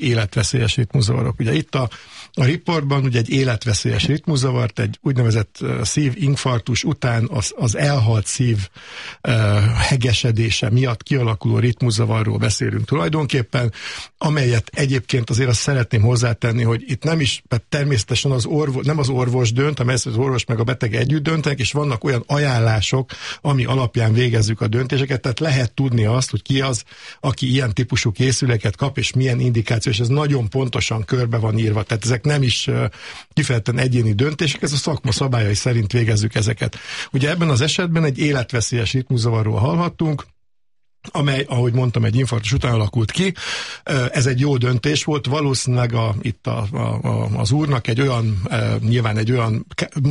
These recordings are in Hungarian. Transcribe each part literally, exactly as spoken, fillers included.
életveszélyes ritmuszavarok. Ugye itt a, a riportban ugye egy életveszélyes ritmuszavart, egy úgynevezett uh, szívinfarktus után az, az elhalt szív uh, hegesedése miatt kialakuló ritmuszavarról beszélünk tulajdonképpen, amelyet egyébként azért azt szeretném hozzátenni, hogy itt nem is, természetesen az orvos, nem az orvos dönt, hanem az orvos meg a beteg együtt döntenek, és vannak olyan ajánlások, ami alapján végezzük a döntéseket, tehát lehet tudni azt, hogy ki az, aki ilyen típusú készüléket kap, és milyen indikáció, és ez nagyon pontosan körbe van írva, tehát ezek nem is uh, kifejezetten egyéni döntések, ez a szakma szabályai szerint végezzük ezeket. Ugye ebben az esetben egy életveszélyes ritmuszavarról hallhattunk, amely, ahogy mondtam, egy infarktus után alakult ki. Ez egy jó döntés volt, valószínűleg a, itt a, a, az úrnak egy olyan, nyilván egy olyan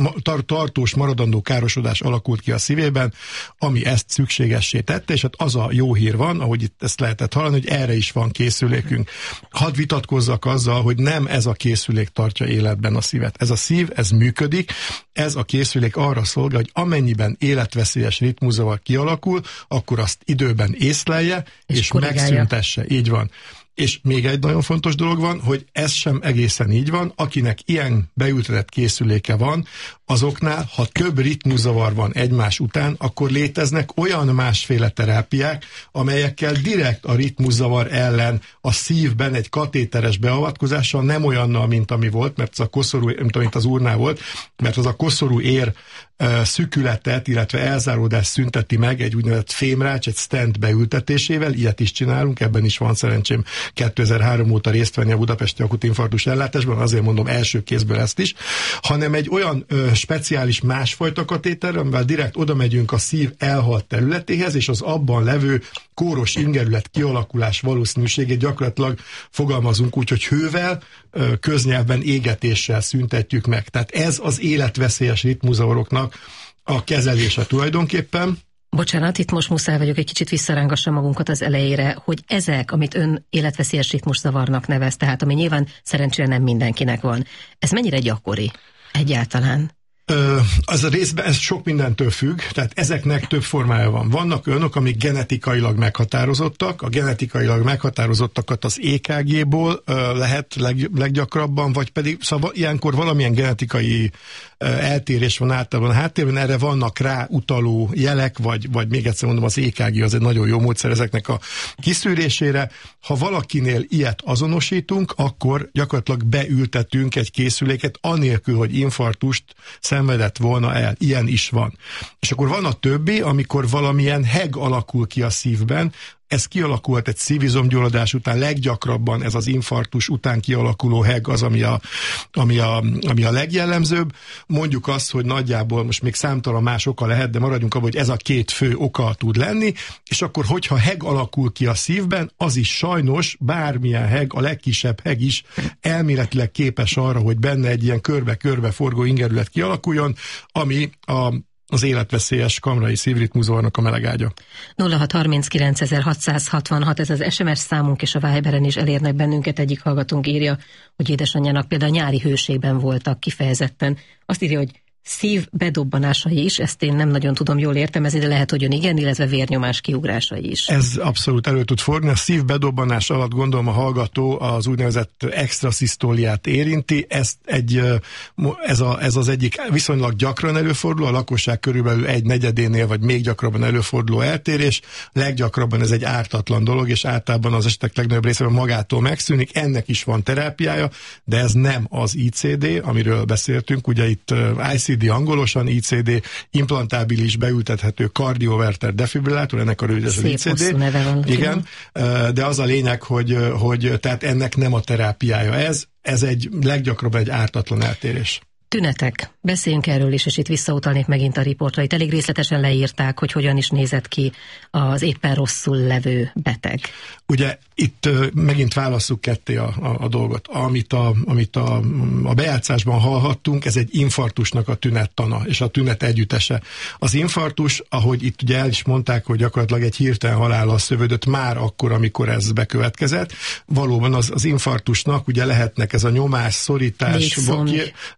tartós, maradandó károsodás alakult ki a szívében, ami ezt szükségessé tette, és hát az a jó hír van, ahogy itt ezt lehetett hallani, hogy erre is van készülékünk. Hadd vitatkozzak azzal, hogy nem ez a készülék tartja életben a szívet. Ez a szív, ez működik, ez a készülék arra szolgál, hogy amennyiben életveszélyes ritmuszavar kialakul, akkor azt időben észlelje, és, és megszüntesse. Így van. És még egy nagyon fontos dolog van, hogy ez sem egészen így van. Akinek ilyen beültetett készüléke van, azoknál, ha több ritmuszavar van egymás után, akkor léteznek olyan másféle terápiák, amelyekkel direkt a ritmuszavar ellen a szívben egy katéteres beavatkozással, nem olyannal, mint ami volt, mert az a koszorú, mint amit az úrnál volt, mert az a koszorú ér uh, szükületet, illetve elzáródást szünteti meg egy úgynevezett fémrács, egy stent beültetésével, ilyet is csinálunk, ebben is van szerencsém kétezer-három óta részt venni a budapesti akut infarktus ellátásban, azért mondom első kézből ezt is, hanem egy olyan uh, speciális másfajta katéter, amivel direkt oda megyünk a szív elhalt területéhez, és az abban levő kóros ingerület kialakulás valószínűségét gyakorlatilag fogalmazunk úgy, hogy hővel, köznyelvben égetéssel szüntetjük meg. Tehát ez az életveszélyes ritmuszavaroknak a kezelése tulajdonképpen. Bocsánat, itt most muszáj vagyok egy kicsit visszarángassam magunkat az elejére, hogy ezek, amit ön életveszélyes ritmuszavarnak nevez, tehát ami nyilván szerencsére nem mindenkinek van, ez mennyire gyakori egyáltalán? Az a részben ez sok mindentől függ, tehát ezeknek több formája van. Vannak olyanok, amik genetikailag meghatározottak, a genetikailag meghatározottakat az é ká gé-ból lehet leg, leggyakrabban, vagy pedig szóval ilyenkor valamilyen genetikai eltérés van általában a háttérben, erre vannak rá utaló jelek, vagy, vagy még egyszer mondom, az é ká gé az egy nagyon jó módszer ezeknek a kiszűrésére. Ha valakinél ilyet azonosítunk, akkor gyakorlatilag beültetünk egy készüléket, anélkül, hogy infarktust szenvedett volna el. Ilyen is van. És akkor van a többi, amikor valamilyen heg alakul ki a szívben, ez kialakult egy szívizomgyulladás után, leggyakrabban ez az infarktus után kialakuló heg az, ami a, ami a, ami a legjellemzőbb. Mondjuk azt, hogy nagyjából most még számtalan más oka lehet, de maradjunk abban, hogy ez a két fő oka tud lenni, és akkor, hogyha heg alakul ki a szívben, az is sajnos, bármilyen heg, a legkisebb heg is elméletileg képes arra, hogy benne egy ilyen körbe-körbe forgó ingerület kialakuljon, ami a az életveszélyes kamrai szívritmuszavarnak a melegágya. nulla hat harminckilenc hatszázhatvanhat, ez az es em es számunk, és a Viberen is elérnek bennünket. Egyik hallgatónk írja, hogy édesanyjának például nyári hőségben voltak kifejezetten. Azt írja, hogy szív bedobbanásai is, ezt én nem nagyon tudom jól értelmezni, de lehet, hogy ön igen, illetve vérnyomás kiugrásai is. Ez abszolút elő tud fordulni. A szív bedobbanás alatt gondolom a hallgató az úgynevezett extraszisztóliát érinti. Ez, egy, ez, a, ez az egyik viszonylag gyakran előforduló, a lakosság körülbelül egy negyedénél, vagy még gyakrabban előforduló eltérés. Leggyakrabban ez egy ártatlan dolog, és általában az esetek legnagyobb részében magától megszűnik. Ennek is van terápiája, de ez nem az i cé dé, amiről beszéltünk. Ugye itt i cé dé angolosan, i cé dé implantábilis, beültethető kardioverter defibrillátor, ennek a rövides az i cé dé. Igen, de az a lényeg, hogy, hogy tehát ennek nem a terápiája ez, ez egy leggyakrabban egy ártatlan eltérés. Tünetek. Beszéljünk erről is, és itt visszautalnék megint a riportra. Itt elég részletesen leírták, hogy hogyan is nézett ki az éppen rosszul levő beteg. Ugye itt megint válasszuk ketté a, a, a dolgot. Amit, a, amit a, a bejátszásban hallhattunk, ez egy infarktusnak a tünettana, és a tünet együttese. Az infarktus, ahogy itt ugye el is mondták, hogy gyakorlatilag egy hirtelen halállal szövődött már akkor, amikor ez bekövetkezett. Valóban az, az infarktusnak ugye lehetnek ez a nyomás, szorítás, légszomj, légszomj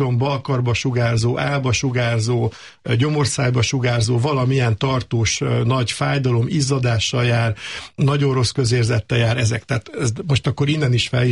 arcon, balkarba sugárzó, álba sugárzó, gyomorszájba sugárzó, valamilyen tartós nagy fájdalom, izzadással jár, nagyon rossz közérzettel jár ezek. Tehát ez most akkor innen is fel